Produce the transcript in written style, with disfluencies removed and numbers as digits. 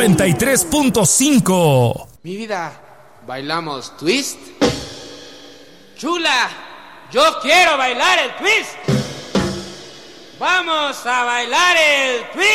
93.5. Mi vida, ¿bailamos twist? Chula, yo quiero bailar el twist. Vamos a bailar el twist.